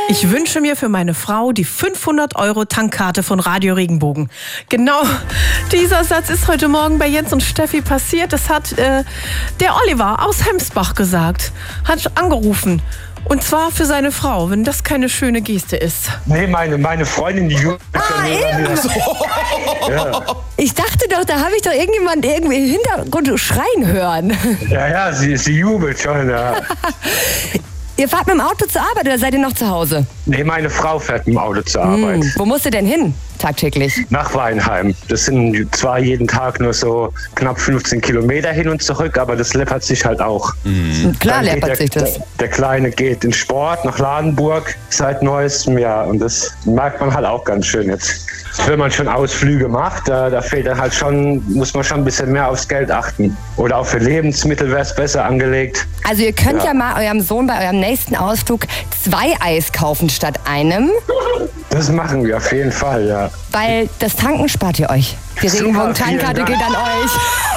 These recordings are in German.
Ich wünsche mir für meine Frau die 500-Euro-Tankkarte von Radio Regenbogen. Genau dieser Satz ist heute Morgen bei Jens und Steffi passiert. Das hat der Oliver aus Hemsbach gesagt. Hat angerufen. Und zwar für seine Frau, wenn das keine schöne Geste ist. Nee, meine Freundin, die jubelt schon. Ja. Ich dachte doch, da habe ich doch irgendjemand irgendwie im Hintergrund schreien hören. Ja, sie jubelt schon, ja. Ihr fahrt mit dem Auto zur Arbeit oder seid ihr noch zu Hause? Nee, meine Frau fährt mit dem Auto zur Arbeit. Wo musst du denn hin, tagtäglich? Nach Weinheim. Das sind zwar jeden Tag nur so knapp 15 Kilometer hin und zurück, aber das läppert sich halt auch. Klar läppert sich das. Der Kleine geht in Sport nach Ladenburg seit neuestem Jahr und das merkt man halt auch ganz schön jetzt. Wenn man schon Ausflüge macht, da fehlt dann halt schon, muss man schon ein bisschen mehr aufs Geld achten. Oder auch für Lebensmittel wäre es besser angelegt. Also ihr könnt ja mal eurem Sohn bei eurem nächsten Ausflug 2 Eis kaufen statt einem. Das machen wir auf jeden Fall, ja. Weil das Tanken spart ihr euch. Die Regenbogen-Tankkarte geht an euch.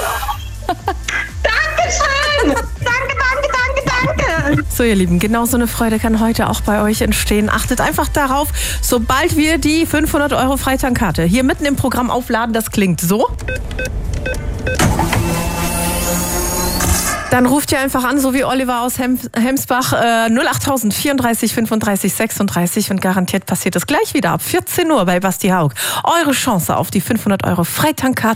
Dankeschön! Danke. So, ihr Lieben, genau so eine Freude kann heute auch bei euch entstehen. Achtet einfach darauf, sobald wir die 500 Euro Freitankkarte hier mitten im Programm aufladen, das klingt so. Dann ruft ihr einfach an, so wie Oliver aus Hemsbach, 08000 34 35 36 und garantiert passiert es gleich wieder ab 14 Uhr bei Basti Haug. Eure Chance auf die 500 Euro Freitankkarte.